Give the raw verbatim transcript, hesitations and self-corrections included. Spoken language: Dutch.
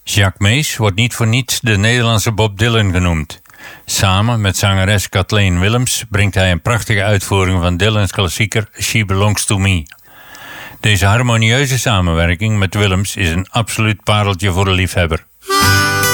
Jacques Mees wordt niet voor niets de Nederlandse Bob Dylan genoemd. Samen met zangeres Kathleen Willems brengt hij een prachtige uitvoering van Dylan's klassieker She Belongs to Me. Deze harmonieuze samenwerking met Willems is een absoluut pareltje voor de liefhebber.